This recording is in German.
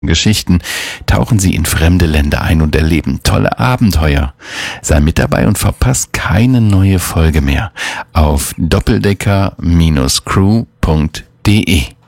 Geschichten tauchen Sie in fremde Länder ein und erleben tolle Abenteuer. Sei mit dabei und verpasst keine neue Folge mehr auf doppeldecker-crew.de.